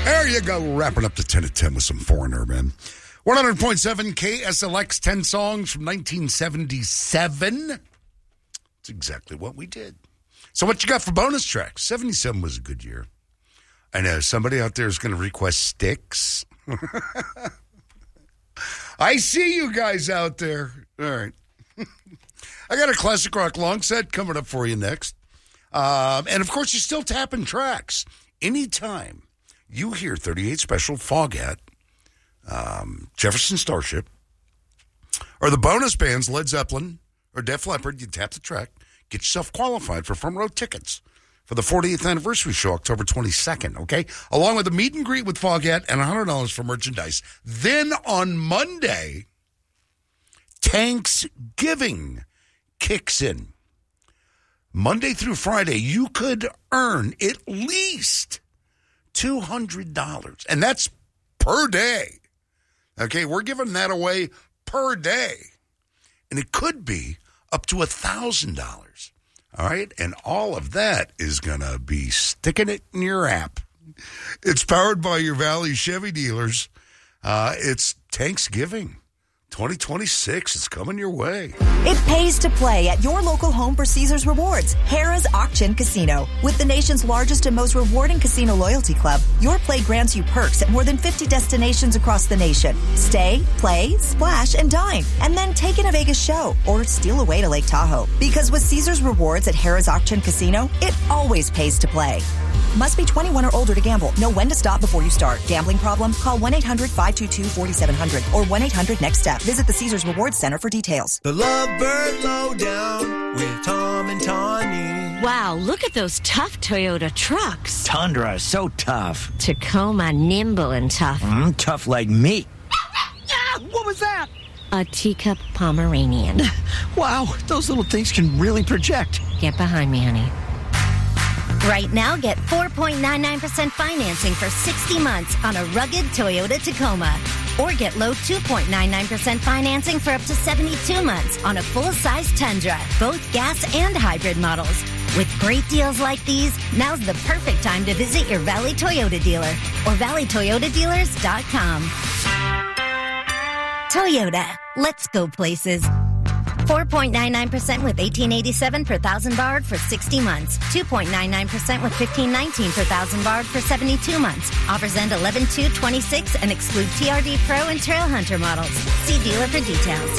There you go. Wrapping up the 10 at 10 with some Foreigner, man. 100.7 KSLX, 10 songs from 1977. That's exactly what we did. So what you got for bonus tracks? 77 was a good year. I know somebody out there is going to request Styx. I see you guys out there. All right. I got a classic rock long set coming up for you next. And, of course, you're still tapping tracks. Anytime you hear 38 Special, Foghat, Jefferson Starship, or the bonus bands Led Zeppelin or Def Leppard, you tap the track, get yourself qualified for front row tickets for the 40th anniversary show, October 22nd, okay? Along with a meet and greet with Foghat and $100 for merchandise. Then on Monday, Thanksgiving kicks in. Monday through Friday, you could earn at least $200, and that's per day. Okay, we're giving that away per day, and it could be up to $1,000. All right, and all of that is going to be sticking it in your app. It's powered by your Valley Chevy dealers. It's Thanksgiving 2026. It's coming your way. It pays to play at your local home for Caesars Rewards, Harrah's Auction Casino. With the nation's largest and most rewarding casino loyalty club, your play grants you perks at more than 50 destinations across the nation. Stay, play, splash, and dine, and then take in a Vegas show or steal away to Lake Tahoe. Because with Caesars Rewards at Harrah's Auction Casino, it always pays to play. Must be 21 or older to gamble. Know when to stop before you start. Gambling problem? Call 1-800-522-4700 or 1-800-NEXT-STEP. Visit the Caesars Rewards Center for details. The Lovebird Lowdown with Tom and Tawny. Wow, look at those tough Toyota trucks. Tundra, so tough. Tacoma, nimble and tough. Tough like me. What was that? A teacup Pomeranian. Wow, those little things can really project. Get behind me, honey. Right now, get 4.99% financing for 60 months on a rugged Toyota Tacoma. Or get low 2.99% financing for up to 72 months on a full-size Tundra, both gas and hybrid models. With great deals like these, now's the perfect time to visit your Valley Toyota dealer or valleytoyotadealers.com. Toyota, let's go places. 4.99% with $18.87 per thousand barred for 60 months. 2.99% with $15.19 per thousand barred for 72 months. Offers end 11/2/26 and exclude TRD Pro and Trail Hunter models. See dealer for details.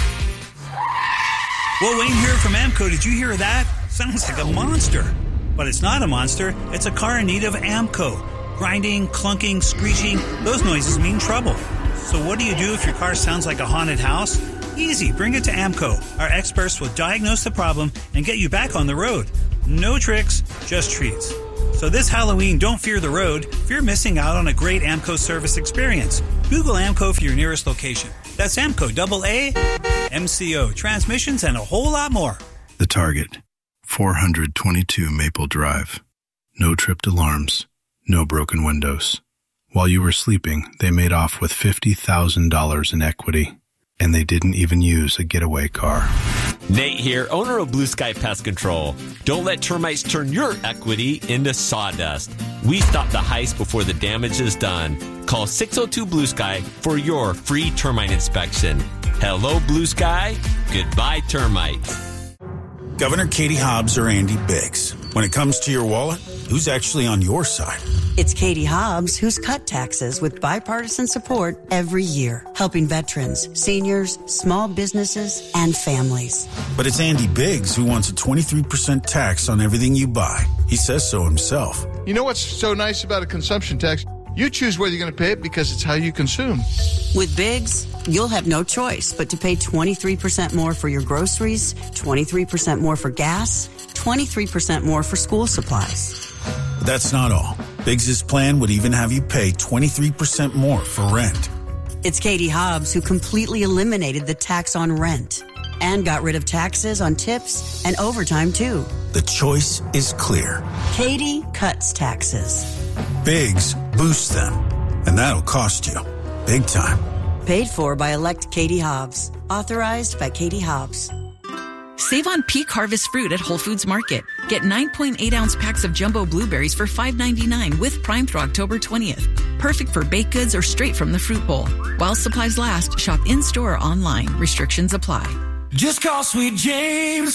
Well, Wayne here from AMCO. Did you hear that? Sounds like a monster. But it's not a monster. It's a car in need of AMCO. Grinding, clunking, screeching, those noises mean trouble. So what do you do if your car sounds like a haunted house? Easy. Bring it to AMCO. Our experts will diagnose the problem and get you back on the road. No tricks, just treats. So this Halloween, don't fear the road. Fear missing out on a great AMCO service experience. Google AMCO for your nearest location. That's AMCO, AAMCO, transmissions, and a whole lot more. The Target, 422 Maple Drive. No tripped alarms, no broken windows. While you were sleeping, they made off with $50,000 in equity. And they didn't even use a getaway car. Nate here, owner of Blue Sky Pest Control. Don't let termites turn your equity into sawdust. We stop the heist before the damage is done. Call 602 Blue Sky for your free termite inspection. Hello, Blue Sky. Goodbye, termites. Governor Katie Hobbs or Andy Biggs. When it comes to your wallet, who's actually on your side? It's Katie Hobbs who's cut taxes with bipartisan support every year, helping veterans, seniors, small businesses, and families. But it's Andy Biggs who wants a 23% tax on everything you buy. He says so himself. You know what's so nice about a consumption tax? You choose whether you're going to pay it because it's how you consume. With Biggs, you'll have no choice but to pay 23% more for your groceries, 23% more for gas, 23% more for school supplies. But that's not all. Biggs' plan would even have you pay 23% more for rent. It's Katie Hobbs who completely eliminated the tax on rent and got rid of taxes on tips and overtime, too. The choice is clear. Katie cuts taxes. Biggs boosts them, and that'll cost you big time. Paid for by elect Katie Hobbs. Authorized by Katie Hobbs. Save on peak harvest fruit at Whole Foods Market. Get 9.8-ounce packs of jumbo blueberries for $5.99 with Prime through October 20th. Perfect for baked goods or straight from the fruit bowl. While supplies last, shop in-store or online. Restrictions apply. Just call Sweet James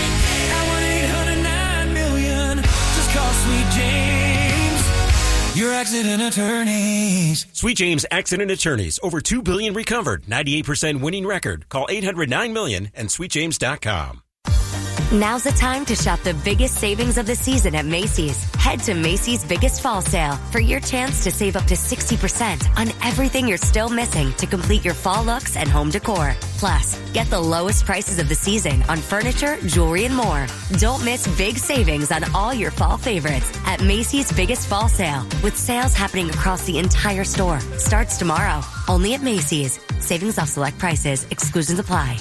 at 1-800-9-million. Just call Sweet James, your accident attorneys. Sweet James Accident Attorneys. Over $2 billion recovered. 98% winning record. Call 800-9-million and sweetjames.com. Now's the time to shop the biggest savings of the season at Macy's. Head to Macy's Biggest Fall Sale for your chance to save up to 60% on everything you're still missing to complete your fall looks and home decor. Plus, get the lowest prices of the season on furniture, jewelry, and more. Don't miss big savings on all your fall favorites at Macy's Biggest Fall Sale, with sales happening across the entire store. Starts tomorrow, only at Macy's. Savings off select prices. Exclusions apply.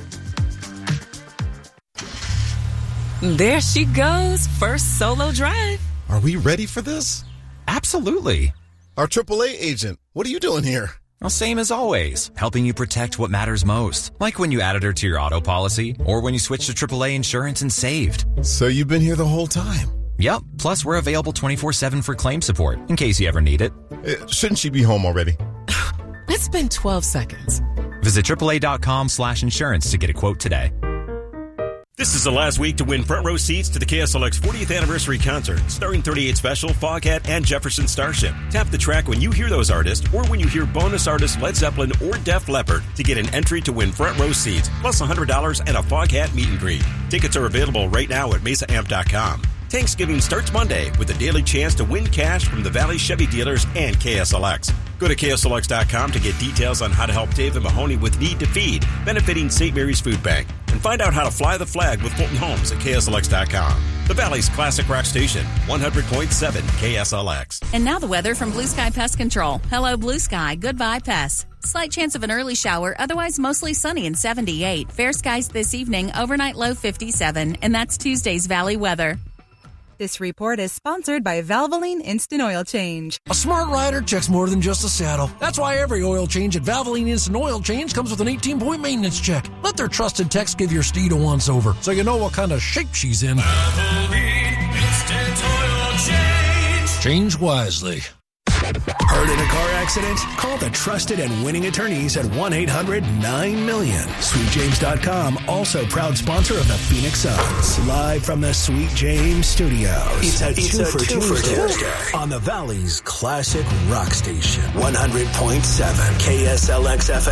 There she goes, first solo drive. Are we ready for this? Absolutely. Our AAA agent, what are you doing here? Well, same as always, helping you protect what matters most. Like when you added her to your auto policy, or when you switched to AAA insurance and saved. So you've been here the whole time? Yep, plus we're available 24/7 for claim support, in case you ever need it. Shouldn't she be home already? It's been 12 seconds. Visit AAA.com/insurance to get a quote today. This is the last week to win front row seats to the KSLX 40th anniversary concert, starring 38 Special, Foghat, and Jefferson Starship. Tap the track when you hear those artists, or when you hear bonus artists Led Zeppelin or Def Leppard to get an entry to win front row seats, plus $100 and a Foghat meet and greet. Tickets are available right now at mesaamp.com. Thanksgiving starts Monday with a daily chance to win cash from the Valley Chevy dealers and KSLX. Go to KSLX.com to get details on how to help David Mahoney with Need to Feed, benefiting St. Mary's Food Bank. And find out how to fly the flag with Fulton Homes at KSLX.com. The Valley's classic rock station, 100.7 KSLX. And now the weather from Blue Sky Pest Control. Hello, Blue Sky. Goodbye, pests. Slight chance of an early shower, otherwise mostly sunny and 78. Fair skies this evening, overnight low 57. And that's Tuesday's Valley weather. This report is sponsored by Valvoline Instant Oil Change. A smart rider checks more than just a saddle. That's why every oil change at Valvoline Instant Oil Change comes with an 18-point maintenance check. Let their trusted techs give your steed a once-over so you know what kind of shape she's in. Valvoline Instant Oil Change. Change wisely. Hurt in a car accident? Call the trusted and winning attorneys at 1-800-9-million. SweetJames.com, also proud sponsor of the Phoenix Suns. Live from the Sweet James Studios. It's a two for Tuesday on the Valley's classic rock station. 100.7 KSLX FM.